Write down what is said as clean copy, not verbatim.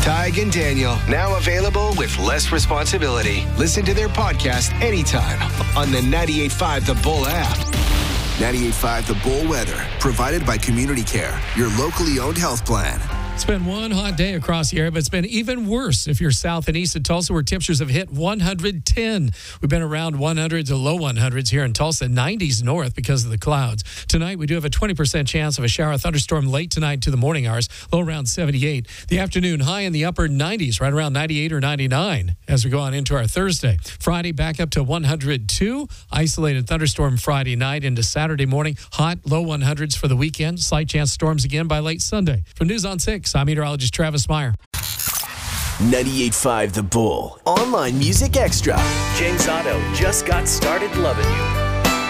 Tig and Daniel, now available with less responsibility. Listen to their podcast anytime on the 98.5 The Bull app. 98.5 The Bull weather, provided by Community Care, your locally owned health plan. It's been one hot day across the area, but it's been even worse if you're south and east of Tulsa, where temperatures have hit 110. We've been around 100 to low 100s here in Tulsa, 90s north because of the clouds. Tonight, we do have a 20% chance of a shower or thunderstorm late tonight to the morning hours, low around 78. The afternoon high in the upper 90s, right around 98 or 99 as we go on into our Thursday. Friday, back up to 102. Isolated thunderstorm Friday night into Saturday morning. Hot, low 100s for the weekend. Slight chance storms again by late Sunday. From News on 6, I'm meteorologist Travis Meyer. 98.5 The Bull. Online Music Extra. James Otto just got started loving you.